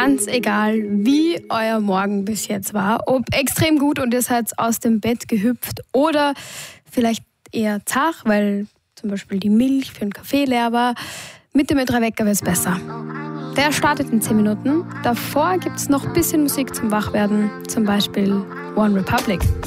Ganz egal, wie euer Morgen bis jetzt war, ob extrem gut und ihr seid aus dem Bett gehüpft oder vielleicht eher zach, weil zum Beispiel die Milch für den Kaffee leer war, mit dem Ö3-Wecker wird es besser. Der startet in 10 Minuten. Davor gibt es noch ein bisschen Musik zum Wachwerden, zum Beispiel One Republic.